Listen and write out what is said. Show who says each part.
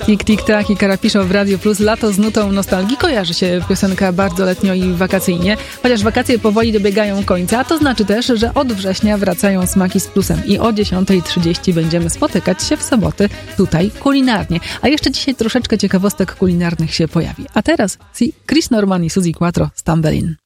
Speaker 1: Tik-tik-tak i Karapiszo w Radio Plus. Lato z nutą nostalgii. Kojarzy się piosenka bardzo letnio i wakacyjnie, chociaż wakacje powoli dobiegają końca, a to znaczy też, że od września wracają smaki z plusem i o 10:30 będziemy spotykać się w soboty tutaj kulinarnie. A jeszcze dzisiaj troszeczkę ciekawostek kulinarnych się pojawi. A teraz Chris Norman i Suzy Quattro, Stumbling.